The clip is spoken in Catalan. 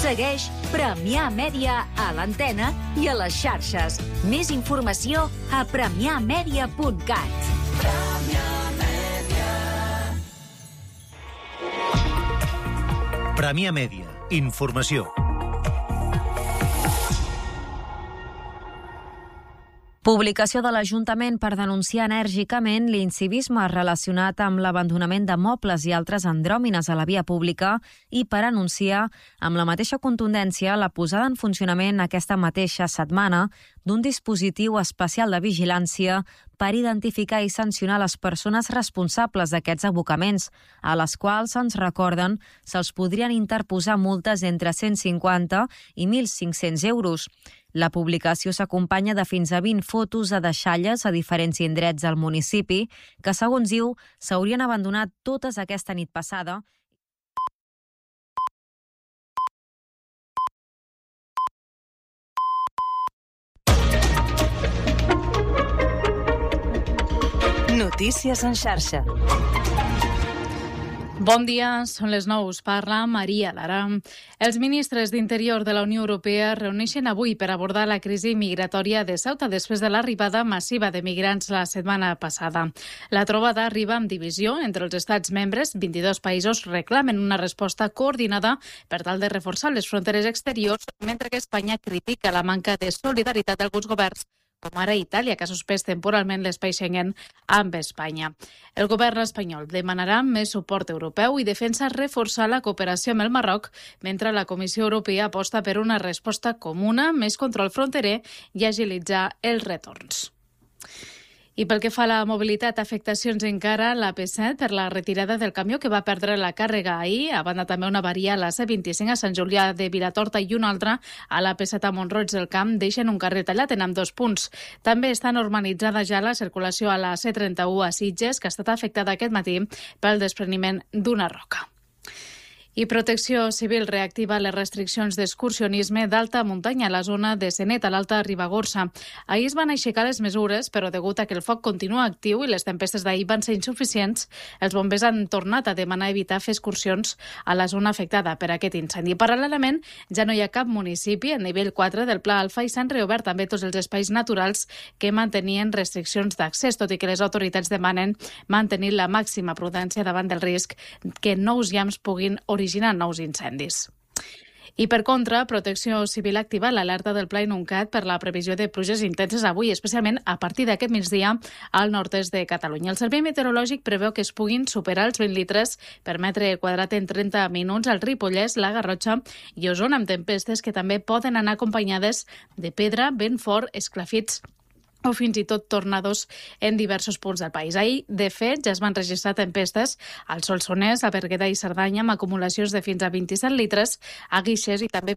Segueix Premià Mèdia a l'antena i a les xarxes. Més informació a premiamedia.cat. Premià Mèdia. Informació. Publicació de l'Ajuntament per denunciar enèrgicament l'incivisme relacionat amb l'abandonament de mobles i altres andròmines a la via pública i per anunciar amb la mateixa contundència la posada en funcionament aquesta mateixa setmana d'un dispositiu especial de vigilància per identificar i sancionar les persones responsables d'aquests abocaments, a les quals, ens recorden, se'ls podrien interposar multes entre 150 i 1.500 euros. La publicació s'acompanya de fins a 20 fotos a deixalles a diferents indrets del municipi que, segons diu, s'haurien abandonat totes aquesta nit passada. Notícies en xarxa. Bon dia, són les 9, us parla Maria Lara. Els ministres d'Interior de la Unió Europea reuneixen avui per abordar la crisi migratòria de Ceuta després de l'arribada massiva de migrants la setmana passada. La trobada arriba amb divisió entre els estats membres. 22 països reclamen una resposta coordinada per tal de reforçar les fronteres exteriors, mentre que Espanya critica la manca de solidaritat d'alguns governs, com ara Itàlia, que ha suspès temporalment l'espai Schengen amb Espanya. El govern espanyol demanarà més suport europeu i defensa reforçar la cooperació amb el Marroc, mentre la Comissió Europea aposta per una resposta comuna, més control fronterer i agilitzar els retorns. I pel que fa a la mobilitat, afectacions encara a l'AP7 per la retirada del camió que va perdre la càrrega ahir, a banda també una avaria a la C25 a Sant Julià de Vilatorta i una altra a l'AP7 a Mont-roig del Camp deixen un carril tallat en ambdós punts. També està normalitzada ja la circulació a la C31 a Sitges, que ha estat afectada aquest matí pel despreniment d'una roca. I Protecció Civil reactiva les restriccions d'excursionisme d'alta muntanya a la zona de Senet, a l'Alta Ribagorça. Ahir es van aixecar les mesures, però degut a que el foc continua actiu i les tempestes d'ahir van ser insuficients, els bombers han tornat a demanar evitar fer excursions a la zona afectada per aquest incendi. Paral·lelament, ja no hi ha cap municipi a nivell 4 del Pla Alfa i s'han reobert també tots els espais naturals que mantenien restriccions d'accés, tot i que les autoritats demanen mantenir la màxima prudència davant del risc que nous llams puguin originar nous incendis. I per contra, Protecció Civil activa l'alerta del Pla Inuncat per la previsió de pluges intenses avui, especialment a partir d'aquest migdia al nord-est de Catalunya. El Servei Meteorològic preveu que es puguin superar els 20 litres per metre quadrat en 30 minuts al Ripollès, la Garrotxa i Osona, amb tempestes que també poden anar acompanyades de pedra, vent fort, esclafits o fins i tot tornados en diversos punts del país. Ahir, de fet, ja es van registrar tempestes al Solsonès, a Berguedà i Cerdanya amb acumulacions de fins a 27 litres, a Guixers i també